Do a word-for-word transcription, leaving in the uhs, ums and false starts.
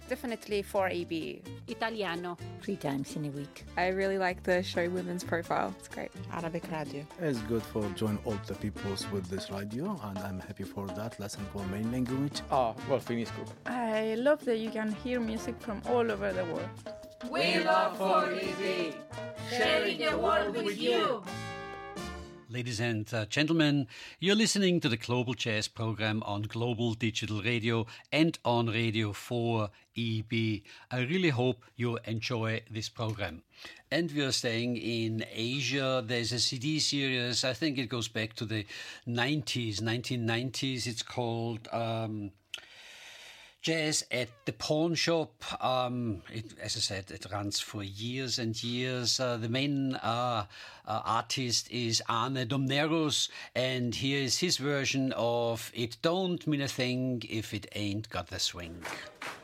Definitely four E B. Italiano. Three times in a week. I really like the show Women's Profile. It's great. Arabic radio. It's good for join all the peoples with this radio, and I'm happy for that. Lesson for main language. Ah, well, finisco. I love that you can hear music from all over the world. We love four E B, sharing the world with you. Ladies and uh, gentlemen, you're listening to the Global Jazz program on Global Digital Radio and on Radio four E B. I really hope you enjoy this program. And we are staying in Asia. There's a C D series, I think it goes back to the nineties, nineteen nineties. It's called Um, Jazz at the Pawn Shop. Um, it, as I said, it runs for years and years. Uh, the main uh, uh, artist is Arne Domnerus, and here is his version of It Don't Mean a Thing If It Ain't Got the Swing.